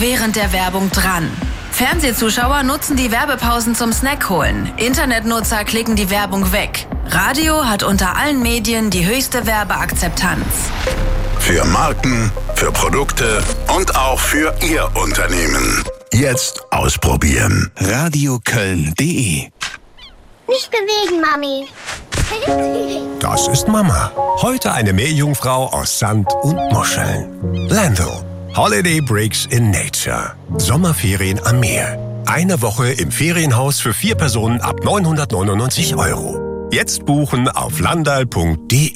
während der Werbung dran. Fernsehzuschauer nutzen die Werbepausen zum Snack holen. Internetnutzer klicken die Werbung weg. Radio hat unter allen Medien die höchste Werbeakzeptanz. Für Marken, für Produkte und auch für Ihr Unternehmen. Jetzt ausprobieren. radioköln.de. Nicht bewegen, Mami. Das ist Mama. Heute eine Meerjungfrau aus Sand und Muscheln. Lando. Holiday Breaks in Nature. Sommerferien am Meer. Eine Woche im Ferienhaus für 4 Personen ab 999 €. Jetzt buchen auf landal.de.